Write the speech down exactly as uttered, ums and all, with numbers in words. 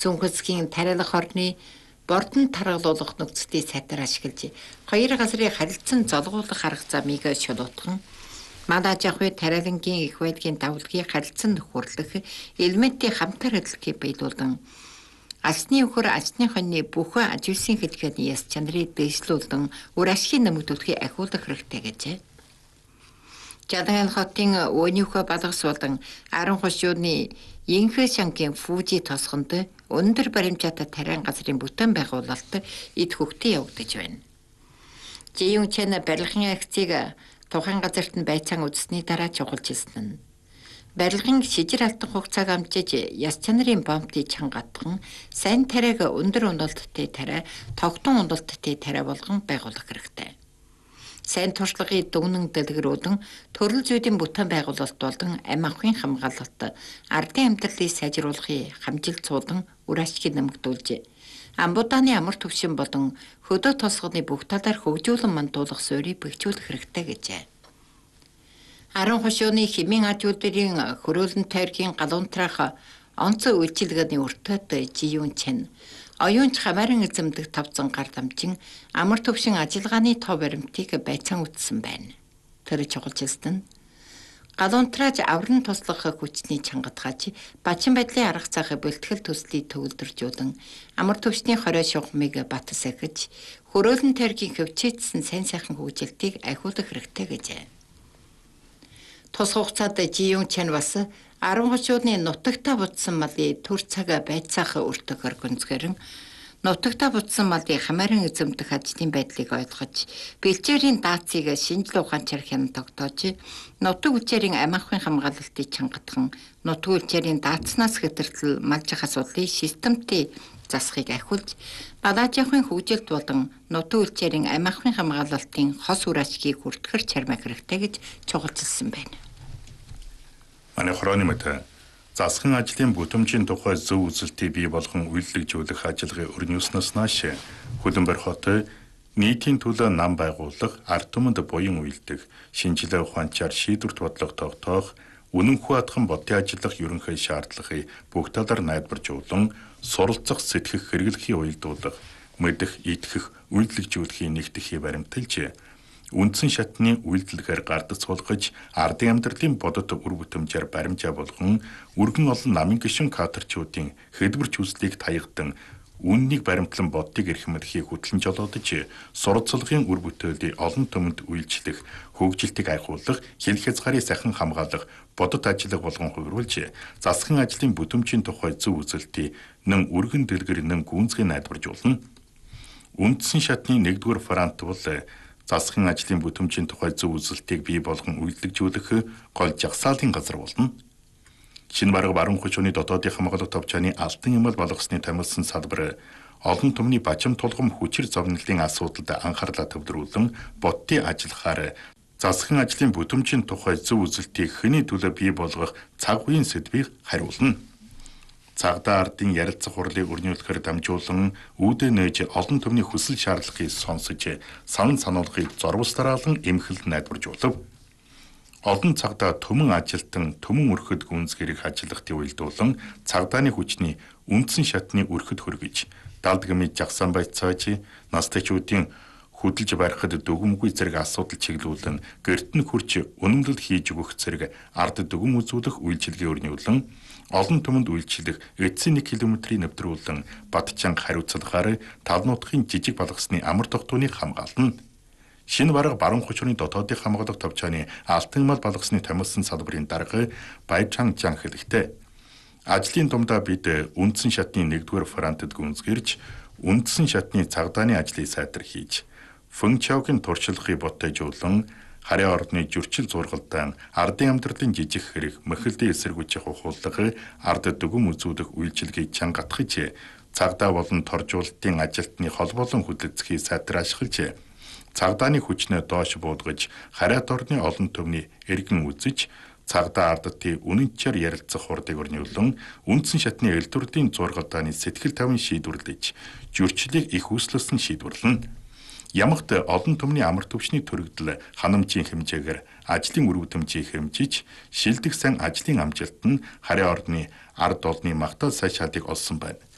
Цүнхэсгийн тариалах орны бордон таргалуулах нөхцөлийг сайтар ашиглаж хоёр газрын харилцан золгуулах арга замыг шулуутган манай жахвэ тариалангийн их байдгийн давлгийг харилцан нөхөрлөх элементийн хамтар хөдөлгөөнийг биелүүлэн алсны өхөр алсны хоньны бүхэн аж үйлсийн хэлхээний яс чанарыг дэвшлүүлэн үр ашигын нэмэгдүүлэхийг ахиулах хэрэгтэй гэжээ. Жадайл хотын өөнийхөө балгасуулан аран хошууны Инхэ шангийн Фужи тосгонд өндөр баримжаатай тариан газрын бүтээн байгуулалт эд хөгтөн явагдаж байна. Жиюн Чэн барилгын акцийг тухайн газарт нь байцаан үзсний дараа чухалчилсан нь барилгын шижир алтан хугацааг амжиж яс чанарын бомбтыг чангатхан сайн тариаг өндөр ундалттай тариа тогтун ундалттай тариа болгон байгуулах хэрэгтэй. Сайн туршлагын дүгнэн дэлгэрүүлэн төрөл зүйдийн бүтээн байгуулалт болон амь ахуйн хамгаалалт ардын амьдралыг сайжруулахын хамжилт цуулан үр ашгийг нэмэгдүүлж амбудааны амар төвшин болон хөдөө тосгоны бүх талаар хөгжүүлэн мандуулах суурийг бэхжүүлэх хэрэгтэй гэжээ. Аран хошууны хэмийн аж үйлдвэрийн хөрөөлөн тойргийн галуунтрах онцгой үйлчилгээний өртөд Жиюн Чэн оюунч хамааран эзэмдэх тавцан гар дамжин амар төвшин ажиллагааны тоо баримтыг байцаан үтсэн байна. Тэр чухалчилсан нь галуунтрааж авран туслах хүчний чангатгаач бачин байдлын арга цаахыг бэлтгэл төслийг төвлөржүүлэн амар төвшний хорой шугамыг бат сахиж хөрөөлөн тойргийн хөвчээдсэн сайн сайхан хөгжилтийг ахиулах хэрэгтэй гэжээ. Тус хугацаанд Жиюн Чэн бас аран хошууны нутагтаа бутсан малын төр цаг байцаах өртөгөр гүнзгэрэн нутагтаа бутсан малын хамааран эзэмдэх ажлын байдлыг ойлгож бэлчээрийн даацыг шинжлэх ухаан чархянд тогтоож нутаг хүчээрийн амь ахуйн хамгаалалтыг чангатхан нутаг хүчээрийн даацнаас хэтэртэл малжих асуудлыг системтэй засахыг ахиулж балаажийнхын хөгжилт болон нутаг хүчээрийн амь ахуйн хамгаалалтын хос үр ашгийг хүртгэхэр чармаах хэрэгтэй гэж чухалчилсан байна. Манай хорооны мэт засгийн ажлын бүтэмжийн тухай зөв үзэлтийг бий болгон үйлдвэрлэж ажиллагын өрнөснөөс нааш Хөлбөмбөр хот нийтийн төлөө нам байгуулах, ард түмэнд буян үйлдэх, шинжилгээ ухаанчаар шийдвэрт бодлого тогтоох, үнэн хуатхан бодит ажиллах ерөнхий шаардлагыг бүх талаар найдваржуулан суралцах, сэтгэх, хэрэглэхийг уялдуулах, мэдэх, итгэх, үйлдвэрлэжүүлэхийг нэгтгэхийг баримталж үндсэн шатны үйлдэлгээр гардас болгож ардын амьдралын бодит үр бүтэмжээр баримжаа болгон өргөн олон намын гишүүн кадрчуудын хэлбэрч үзлийг таягдан үннийг баримтлан боддыг эрхэмлэхийг хөтлөн жолоодож сурвалжлагын үр бүтээлийг олон түмэнд үйлчлэх, хөгжилтийг айхуулах, хил хязгаарыг сайхан хамгаалах, бодит ажиллах болгон хувируулж засгийн ажлын бүтэмжийн тухай зөв үзэлтийг нэн өргөн дэлгэр нэн гүнзгий найдваржуулна. Үндсэн шатны нэгдүгээр франт бол засгийн ажлын бүтэмжийн тухай зөв үзэлтийг бий болгон үйлдвэрлэж гол жагсаалтын газар болно. Шинэ бараг баруун хошууны дотоодын хамгаалалт товчооны алтан эмэл болгосны томилсон салбар олон түмний бачим тулгам хүчир зовнилын асуудалд анхаарлаа төвлөрүүлэн бодтын ажиллахаар засгийн ажлын бүтэмжийн тухай зөв үзэлтийг хэний төлөө бий болгох цаг үеийн сэдвийг хариулна. Цагдаа ардын ярилцах хурлыг өрнүүлэхээр дамжуулан үүдээ нээж олон түмний хүсэл шаардлагыг сонсож санал сануулгыг зорволтраалан эмхэл найдваржуулав. Олон цагдаа төмөн ажилтан төмөн өрхөд гүнзгэрийг ажиллахтыг уялдуулан цагдааны хүчний үндсэн шатны өрхөд хөргөж далд гмий жагсан байцааж настайчуудын хөдөлж барихад дүгмгүй зэрэг асуудал чиглүүлэн гэрт нь хурч үнэмлэл хийж өгөх зэрэг ард дүгм үзүүлэх үйлчилгээ өрнүүлэн олон түмэнд үйлчлэх эцсийн нэг километрийн нэвтрүүлэн Батчанга хариуцлагаар талнуудахын жижиг балгасны амар тогтооныг хамгаална. Шинэ бараг баруун хошууны дотоодын хамгаалалт товчооны алтан эмэл балгасны томилсон салбарын дарга Баячанг Жан хэлэхдээ ажлын дундаа бид үндсэн шатны нэгдүгээр фронтод гүнзгэрж үндсэн шатны цагдааны ажлыг сайтар хийж Фэнчаогийн туршлагыг ботойжуулан харийн ордны зөрчил зургалдаан ардын амьдралын жижиг хэрэг мөхөлдөө эсэргүүцэх ухуулга ард дүгм үзүүлэх үйлчилгээг чангатгаж цагдаа болон торжуулалтын ажилтны хол болон хөдөлцгийг сайтар ашиглаж цагдааны хүчнээ доош буудгаж харийн ордны олон түмний эргэн үзэж цагдаа ардтын үнэнчээр ярилцах хурдыг өрнүүлэн үндсэн шатны элдвэрлийн зургалдааны сэтгэл тавин шийдвэрлэж зөрчлийг их үүслэлсэн шийдвэрлэнэ. Ямагт олон түмний амар төвчний төрөгдөл ханамжийн хэмжээгээр ажлын үр бүтэмжийг хэмжиж шилдэг сайн ажлын амжилт нь харийн ордны ард олны магтаал сая шатыг олсон байна.